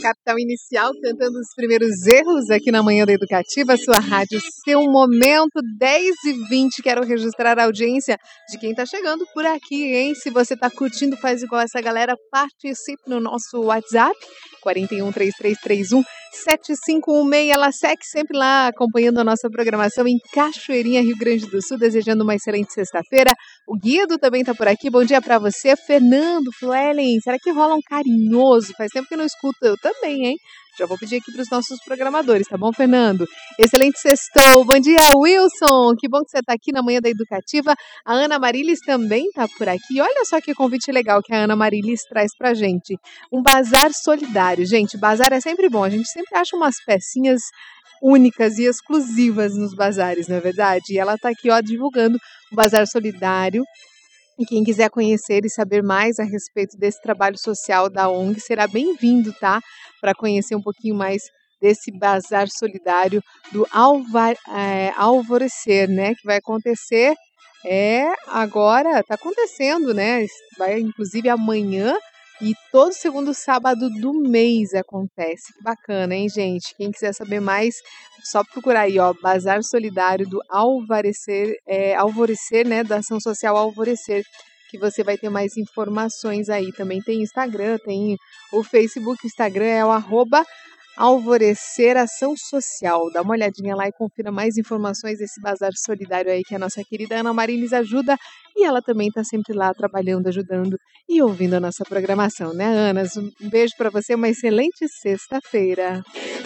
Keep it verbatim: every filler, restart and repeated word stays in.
Capital Inicial, cantando os primeiros erros aqui na Manhã da Educativa, sua rádio, seu momento, dez e vinte. Quero registrar a audiência de quem está chegando por aqui, hein? Se você está curtindo, faz igual essa galera, participe no nosso WhatsApp, quatro um, três três três um, sete cinco um seis. Ela segue sempre lá acompanhando a nossa programação em Cachoeirinha, Rio Grande do Sul, desejando uma excelente sexta-feira. O Guido também está por aqui. Bom dia para você, Fernando, Fluellen. Será que rola um carinhoso? Faz tempo que eu não escuto, eu também, hein? Já vou pedir aqui para os nossos programadores, tá bom, Fernando? Excelente sextou. Bom dia, Wilson. Que bom que você está aqui na Manhã da Educativa. A Ana Marilis também está por aqui. Olha só que convite legal que a Ana Marilis traz pra gente. Um bazar solidário. Gente, bazar é sempre bom. A gente sempre acha umas pecinhas únicas e exclusivas nos bazares, não é verdade? E ela está aqui, ó, divulgando o Bazar Solidário. E quem quiser conhecer e saber mais a respeito desse trabalho social da O N G será bem-vindo, tá? Para conhecer um pouquinho mais desse Bazar Solidário do Alva, é, Alvorecer, né? Que vai acontecer, é, agora, tá acontecendo, né? Vai, inclusive, amanhã e todo segundo sábado do mês acontece. Que bacana, hein, gente? Quem quiser saber mais, só procurar aí, ó, Bazar Solidário do Alvorecer, é, Alvorecer, né, da Ação Social Alvorecer, que você vai ter mais informações aí. Também tem Instagram, tem o Facebook, o Instagram é o arroba Alvorecer Ação Social. Dá uma olhadinha lá e confira mais informações desse bazar solidário aí que a nossa querida Ana Marilis ajuda, e ela também está sempre lá trabalhando, ajudando e ouvindo a nossa programação, né, Ana? Um beijo para você, uma excelente sexta-feira.